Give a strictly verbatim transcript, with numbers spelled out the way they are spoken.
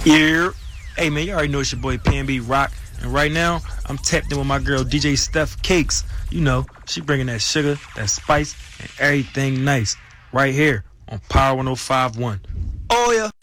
Yeah. Hey man, you already know it's your boy P N B Rock. And right now, I'm tapped in with my girl D J Steph Cakes. You know, she bringing that sugar, that spice, and everything nice. Right here on Power one oh five point one. Oh yeah.